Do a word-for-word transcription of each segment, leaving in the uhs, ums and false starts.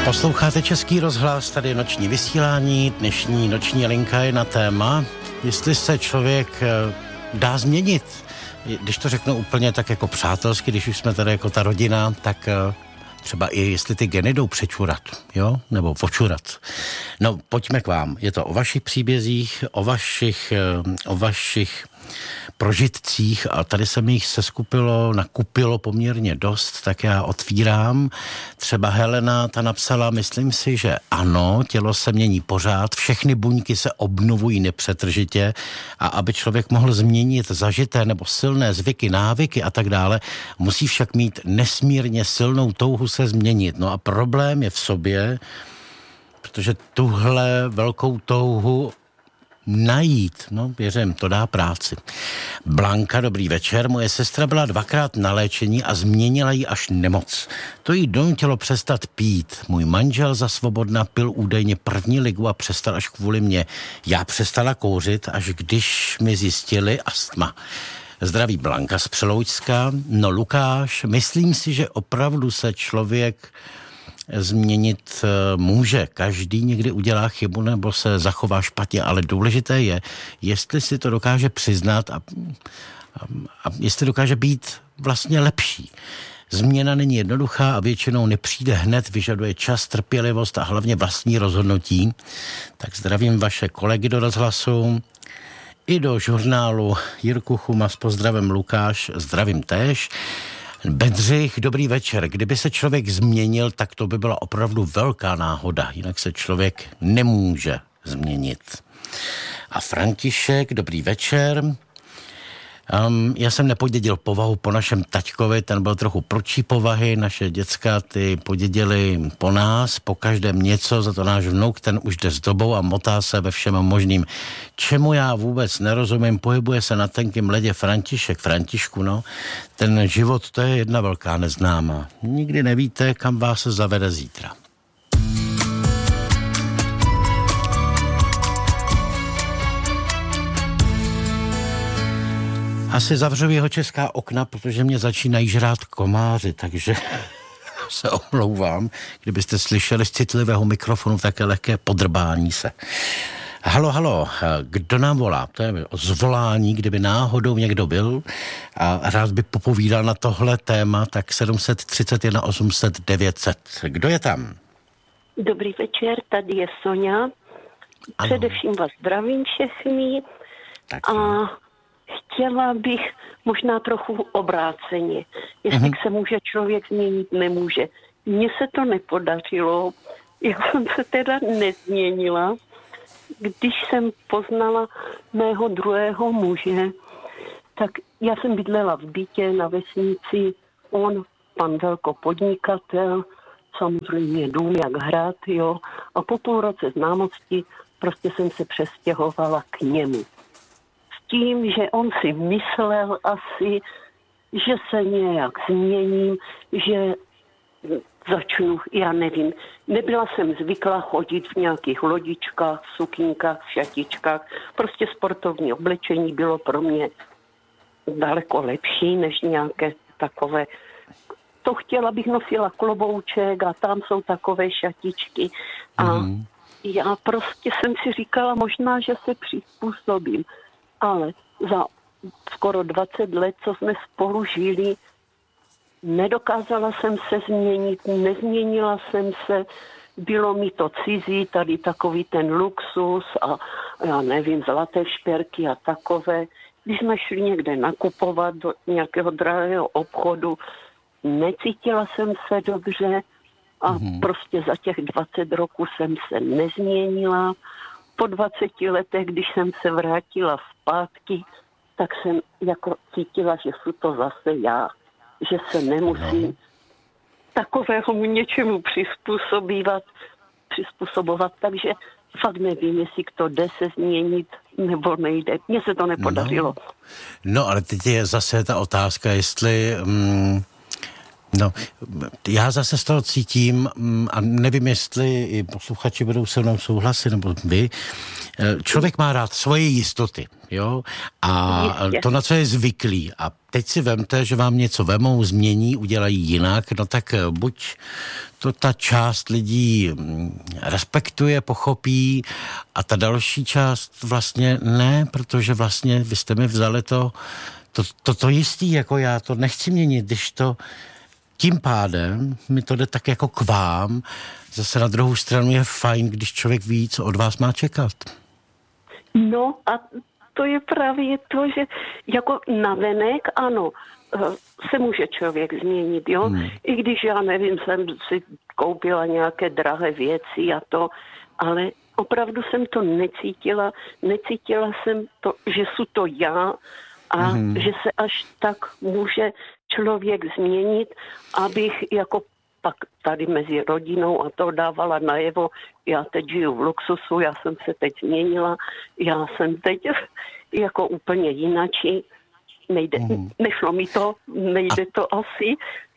Posloucháte Český rozhlas, tady je noční vysílání, dnešní noční linka je na téma, jestli se člověk dá změnit. Když to řeknu úplně tak jako přátelsky, když už jsme tady jako ta rodina, tak třeba i jestli ty geny jdou přečurat, jo, nebo počurat. No, pojďme k vám. Je to o vašich příbězích, o vašich, o vašich prožitcích a tady se mi jich seskupilo, nakupilo poměrně dost, tak já otvírám. Třeba Helena, ta napsala, myslím si, že ano, tělo se mění pořád, všechny buňky se obnovují nepřetržitě a aby člověk mohl změnit zažité nebo silné zvyky, návyky a tak dále, musí však mít nesmírně silnou touhu se změnit. No a problém je v sobě, protože tuhle velkou touhu najít, no věřím, to dá práci. Blanka, dobrý večer, moje sestra byla dvakrát na léčení a změnila jí až nemoc. To jí donutilo přestat pít. Můj manžel za svobodna pil údajně první ligu a přestal až kvůli mně. Já přestala kouřit, až když mi zjistili astma. Zdraví Blanka z Přeloučska. No Lukáš, myslím si, že opravdu se člověk změnit může. Každý někdy udělá chybu nebo se zachová špatně, ale důležité je, jestli si to dokáže přiznat a, a, a jestli dokáže být vlastně lepší. Změna není jednoduchá a většinou nepřijde hned, vyžaduje čas, trpělivost a hlavně vlastní rozhodnutí. Tak zdravím vaše kolegy do rozhlasu i do žurnálu Jirku Chuma s pozdravem Lukáš, zdravím též. Bedřich, dobrý večer. Kdyby se člověk změnil, tak to by byla opravdu velká náhoda. Jinak se člověk nemůže změnit. A František, dobrý večer. Um, já jsem nepodědil povahu po našem taťkovi, ten byl trochu prudší povahy, naše děcka ty podědili po nás, po každém něco, za to náš vnuk, ten už jde s dobou a motá se ve všem možným. Čemu já vůbec nerozumím, pohybuje se na tenkým ledě František, Františku, no, ten život, to je jedna velká neznámá. Nikdy nevíte, kam vás se zavede zítra. Asi zavřu jeho česká okna, protože mě začínají žrát komáři, takže se omlouvám. Kdybyste slyšeli z citlivého mikrofonu také lehké podrbání se. Halo, halo, kdo nám volá? To je zvolání, kdyby náhodou někdo byl a rád by popovídal na tohle téma, tak sedm set třicet jedna osm set devět set. Kdo je tam? Dobrý večer, tady je Soňa. Především vás zdravím všechny. Tak. A chtěla bych možná trochu obráceně. Jestli uh-huh. se může člověk změnit, nemůže. Mně se to nepodařilo, jak jsem se teda nezměnila. Když jsem poznala mého druhého muže, tak já jsem bydlela v bytě na vesnici, on, pan velkopodnikatel, samozřejmě dům jak hrad, jo. A po půl roce známosti prostě jsem se přestěhovala k němu. Tím, že on si myslel asi, že se nějak změním, že začnu, já nevím, nebyla jsem zvyklá chodit v nějakých lodičkách, sukínkách, šatičkách, prostě sportovní oblečení bylo pro mě daleko lepší než nějaké takové. To chtěla bych nosila klobouček a tam jsou takové šatičky a mm. já prostě jsem si říkala možná, že se přizpůsobím. Ale za skoro dvacet let, co jsme spolu žili, nedokázala jsem se změnit, nezměnila jsem se, bylo mi to cizí, tady takový ten luxus a já nevím, zlaté šperky a takové. Když jsme šli někde nakupovat do nějakého drahého obchodu, necítila jsem se dobře a mm. prostě za těch dvacet roků jsem se nezměnila. Po dvaceti letech, když jsem se vrátila zpátky, tak jsem jako cítila, že jsou to zase já, že se nemusím no. takového něčemu přizpůsobovat, přizpůsobovat, takže fakt nevím, jestli to jde se změnit, nebo nejde. Mně se to nepodařilo. No, no ale teď je zase ta otázka, jestli... Mm, No, já zase z toho cítím, a nevím, jestli i posluchači budou se mnou souhlasit, nebo vy, člověk má rád svoje jistoty, jo, a to, na co je zvyklý. A teď si vemte, že vám něco vemou, změní, udělají jinak, no tak buď to ta část lidí respektuje, pochopí, a ta další část vlastně ne, protože vlastně vy jste mi vzali to, to, to, to jistý, jako já to nechci měnit, když to tím pádem mi to jde tak jako k vám. Zase na druhou stranu je fajn, když člověk ví, co od vás má čekat. No a to je právě to, že jako navenek, ano, se může člověk změnit, jo. Hmm. I když já nevím, jsem si koupila nějaké drahé věci a to, ale opravdu jsem to necítila. Necítila jsem to, že jsou to já a hmm. že se až tak může člověk změnit, abych jako pak tady mezi rodinou a to dávala najevo. Já teď žiju v luxusu, já jsem se teď změnila, já jsem teď jako úplně jinačí. Nejde, mm. nešlo mi to, nejde a... to asi.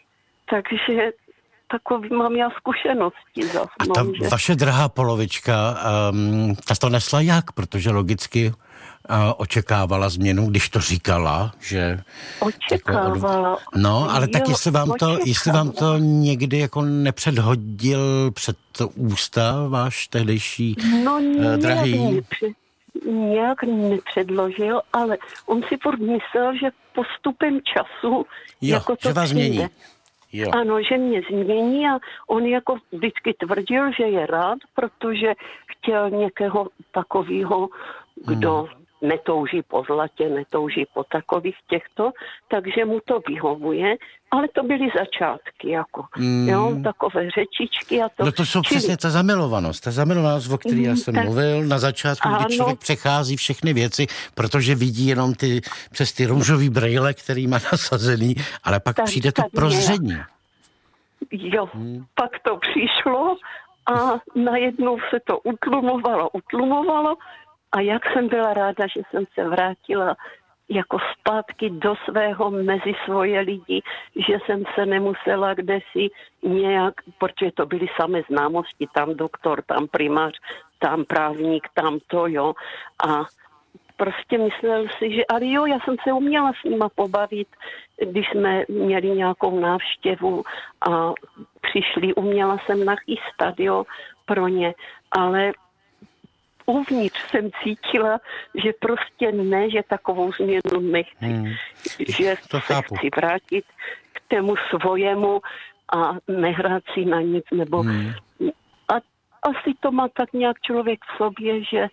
Takže takový mám já zkušenosti. Zas, a ta no, že... vaše drahá polovička, um, ta to nesla jak? Protože logicky uh, očekávala změnu, když to říkala, že... Očekávala. Jako, no, ale jo, tak jestli vám, to, jestli vám to někdy jako nepředhodil před to ústa váš tehdejší no, uh, drahý... Nepřed, nějak nepředložil, ale on si furt myslel, že postupem času jo, jako to že vás přijde. Změní. Jo. Ano, že mě změní a on jako vždycky tvrdil, že je rád, protože chtěl někoho takového, kdo hmm. netouží po zlatě, netouží po takových těchto, takže mu to vyhovuje, ale to byly začátky, jako, hmm. jo, takové řečičky a to. No to jsou Čili... přesně ta zamilovanost, ta zamilovanost, o které já jsem tak... mluvil na začátku, kdy člověk přechází všechny věci, protože vidí jenom ty, přes ty růžový brejle, který má nasazený, ale pak tak, přijde to prozření. Jo, hmm. pak to přišlo a najednou se to utlumovalo, utlumovalo a jak jsem byla ráda, že jsem se vrátila jako zpátky do svého, mezi svoje lidi, že jsem se nemusela kdesi nějak, protože to byly samé známosti, tam doktor, tam primář, tam právník, tam to, jo, a prostě myslel si, že ale jo, já jsem se uměla s nima pobavit, když jsme měli nějakou návštěvu a přišli, uměla jsem nachystat, jo, pro ně, ale uvnitř jsem cítila, že prostě ne, že takovou změnu nechci, hmm. že to se chápu. chci vrátit k tému svojemu a nehrát si na nic, nebo hmm. a asi to má tak nějak člověk v sobě, že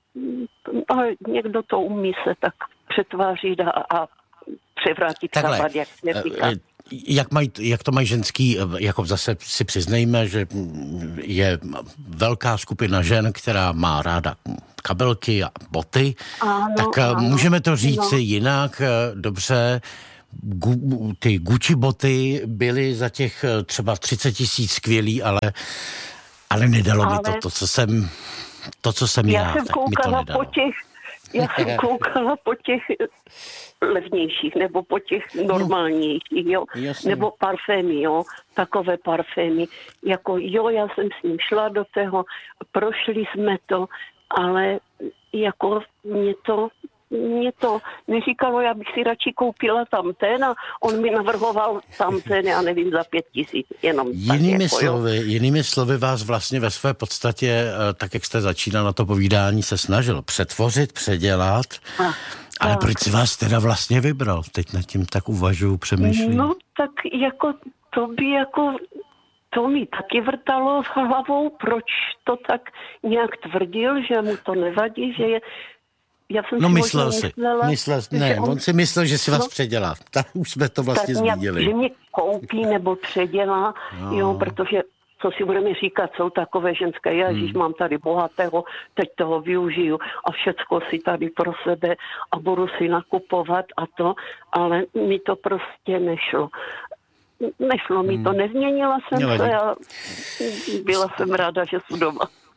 a někdo to umí se tak přetvářit a, a převrátit kabát, jak se říká. Jak, maj, jak to mají ženský, jako zase si přiznejme, že je velká skupina žen, která má ráda kabelky a boty, ano, tak ano, můžeme to říct no. jinak, dobře, gu, ty Gucci boty byly za těch třeba třicet tisíc skvělý, ale, ale nedalo ale... mi to, to, co jsem... To, co jsem já, já jsem tak mi to nedalo. Po těch, já jsem koukala po těch levnějších, nebo po těch normálnějších, jo, Jasně. nebo parfémy, jo, takové parfémy. Jako jo, já jsem s ním šla do toho, prošli jsme to, ale jako mě to mě to neříkalo, já bych si radši koupila tam ten a on mi navrhoval tam ten, já nevím, za pět tisíc, jenom jinými tak, slovy, jako, jinými slovy vás vlastně ve své podstatě, tak jak jste začínal na to povídání, se snažil přetvořit, předělat, a, ale tak. Proč si vás teda vlastně vybral? Teď nad tím tak uvažuju, přemýšlím. No tak jako to by jako to mi taky vrtalo v hlavou, proč to tak nějak tvrdil, že mu to nevadí, že je. Já jsem no si myslel si, myslela, myslel, ne, on, on si myslel, že si vás no, předělá. Tak už jsme to vlastně tak zmínili. Že mě koupí nebo předělá, no. jo, protože co si budeme říkat, jsou takové ženské, ježiš, hmm. mám tady bohatého, teď toho využiju a všecko si tady pro sebe a budu si nakupovat a to, ale mi to prostě nešlo. Nešlo mi to, nezměnila jsem Nevadí. se a byla jsem ráda, že jsem doma.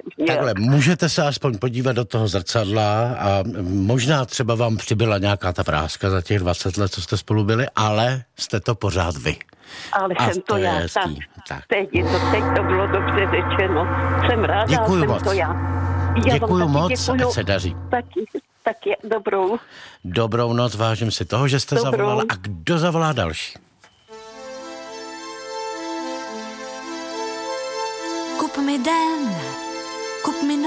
Takhle, můžete se aspoň podívat do toho zrcadla a možná třeba vám přibyla nějaká ta vráska za těch dvacet let, co jste spolu byli, ale jste to pořád vy. Ale a jsem to, to já, tak, tak. Teď, je to, teď to bylo dobře řečeno. Jsem ráda, děkuju jsem moc. to já. já děkuju moc, děkuju, ať se daří. Taky, taky dobrou. Dobrou noc, vážím si toho, že jste dobrou. zavolala. A kdo zavolá další? Kup mi den, kup mi